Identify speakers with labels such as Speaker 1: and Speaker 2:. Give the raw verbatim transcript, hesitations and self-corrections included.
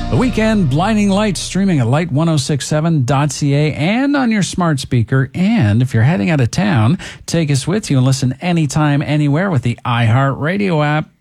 Speaker 1: The Weekend Blinding Lights streaming at light ten sixty-seven dot c a and on your smart speaker. And if you're heading out of town, take us with you and listen anytime, anywhere with the iHeartRadio app.